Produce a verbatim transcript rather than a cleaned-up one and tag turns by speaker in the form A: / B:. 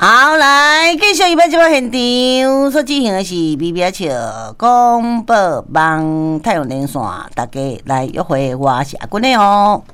A: 好，来继续一百节目现场所进行的是 B B H 广播网太阳连线，大家来约会，我是阿君的哦。